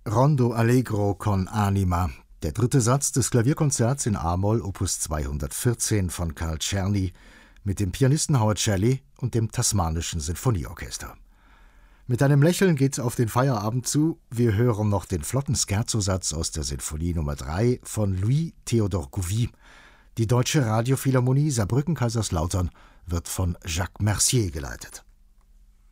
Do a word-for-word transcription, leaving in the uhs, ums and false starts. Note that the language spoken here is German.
Rondo Allegro con Anima, der dritte Satz des Klavierkonzerts in a-Moll Opus zweihundertvierzehn von Carl Czerny mit dem Pianisten Howard Shelley und dem Tasmanischen Sinfonieorchester. Mit einem Lächeln geht's auf den Feierabend zu. Wir hören noch den flotten Scherzo-Satz aus der Sinfonie Nummer drei von Louis Théodore Gouvy. Die Deutsche Radiophilharmonie Saarbrücken-Kaiserslautern wird von Jacques Mercier geleitet.